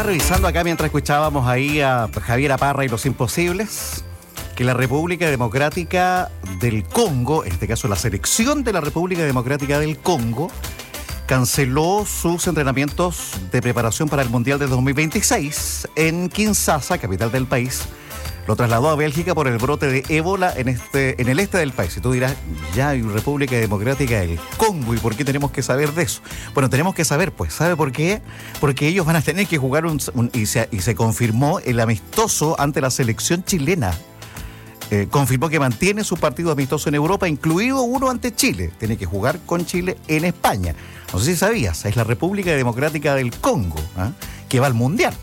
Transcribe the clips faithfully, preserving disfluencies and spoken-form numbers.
Estaba revisando acá mientras escuchábamos ahí a Javier Aparra y Los Imposibles, que la República Democrática del Congo, en este caso la selección de la República Democrática del Congo, canceló sus entrenamientos de preparación para el Mundial de dos mil veintiséis en Kinshasa, capital del país. Lo trasladó a Bélgica por el brote de ébola en este en el este del país. Y tú dirás, ya hay República Democrática del Congo, ¿y por qué tenemos que saber de eso? Bueno, tenemos que saber, pues, ¿sabe por qué? Porque ellos van a tener que jugar un, un, y, se, y se confirmó el amistoso ante la selección chilena. Eh, confirmó que mantiene su partido amistoso en Europa, incluido uno ante Chile. Tiene que jugar con Chile en España. No sé si sabías, es la República Democrática del Congo, ¿eh? que va al Mundial.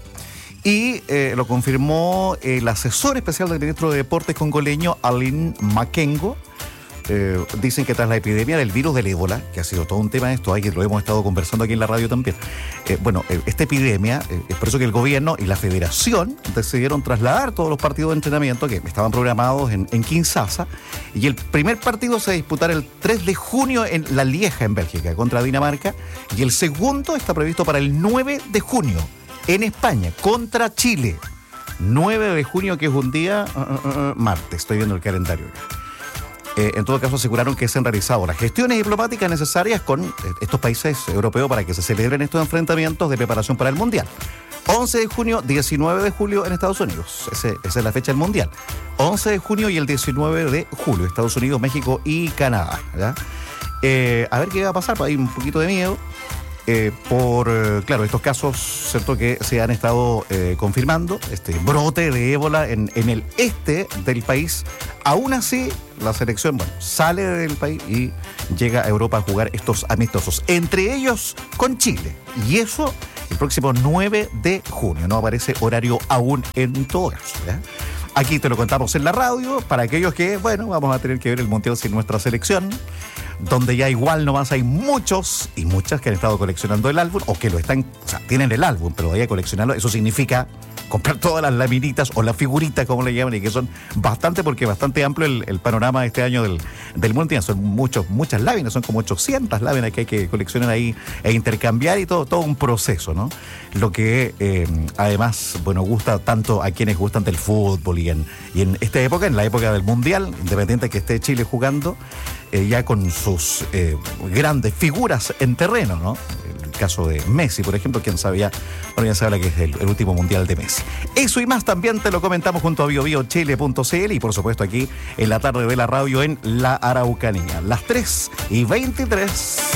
Y eh, lo confirmó el asesor especial del ministro de Deportes congoleño, Alain Makengo. Eh, dicen que tras la epidemia del virus del ébola, que ha sido todo un tema de esto, que lo hemos estado conversando aquí en la radio también, eh, bueno, eh, esta epidemia, eh, es por eso que el gobierno y la federación decidieron trasladar todos los partidos de entrenamiento que estaban programados en, en Kinshasa, y el primer partido se disputará el tres de junio en La Lieja, en Bélgica, contra Dinamarca, y el segundo está previsto para el nueve de junio en España, contra Chile. nueve de junio, que es un día uh, uh, uh, martes, estoy viendo el calendario ya. Eh, en todo caso, aseguraron que se han realizado las gestiones diplomáticas necesarias con eh, estos países europeos para que se celebren estos enfrentamientos de preparación para el Mundial. once de junio, diecinueve de julio en Estados Unidos. Ese, esa es la fecha del Mundial. once de junio y el diecinueve de julio, Estados Unidos, México y Canadá. ¿Ya? Eh, a ver qué va a pasar, pues hay un poquito de miedo. Eh, por, eh, claro, estos casos, ¿cierto?, que se han estado eh, confirmando, este brote de ébola en, en el este del país. Aún así, la selección, bueno, sale del país y llega a Europa a jugar estos amistosos, entre ellos con Chile. Y eso el próximo nueve de junio. No aparece horario aún en todo caso, ¿ya? Aquí te lo contamos en la radio, para aquellos que, bueno, vamos a tener que ver el Mundial sin nuestra selección, donde ya igual nomás hay muchos y muchas que han estado coleccionando el álbum, o que lo están, o sea, tienen el álbum, pero todavía coleccionarlo. Eso significa comprar todas las laminitas o las figuritas, como le llaman, y que son bastante, porque es bastante amplio el, el panorama de este año del, del Mundial. Son muchos, muchas láminas, son como ochocientas láminas que hay que coleccionar ahí e intercambiar, y todo, todo un proceso, ¿no? Lo que eh, además, bueno, gusta tanto a quienes gustan del fútbol, y en, y en esta época, en la época del Mundial, independiente que esté Chile jugando, eh, ya con sus eh, grandes figuras en terreno, ¿no? El caso de Messi, por ejemplo, quien sabía, bueno, ya se habla que es el, el último Mundial de Messi. Eso y más también te lo comentamos junto a bio bio chile punto c l, y por supuesto aquí en la tarde de la radio en La Araucanía, las tres y veintitrés.